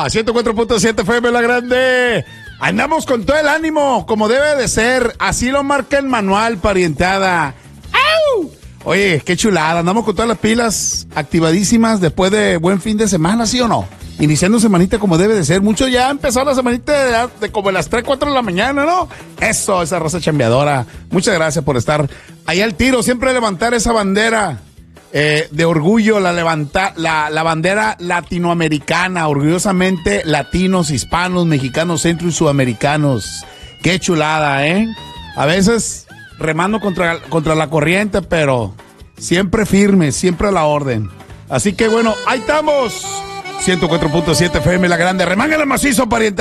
104.7 FM La Grande. Andamos con todo el ánimo, como debe de ser. Así lo marca el manual, parientada. ¡Au! Oye, qué chulada. Andamos con todas las pilas activadísimas después de buen fin de semana, ¿sí o no? Iniciando semanita como debe de ser. Mucho ya empezó la semanita de como a las 3, 4 de la mañana, ¿no? Eso, esa raza chambeadora. Muchas gracias por estar ahí al tiro. Siempre levantar esa bandera de orgullo, la bandera latinoamericana, orgullosamente latinos, hispanos, mexicanos, centro y sudamericanos. Qué chulada, ¿eh? A veces remando contra la corriente, pero siempre firme, siempre a la orden. Así que bueno, ahí estamos. 104.7 FM La Grande. Remángale macizo, pariente.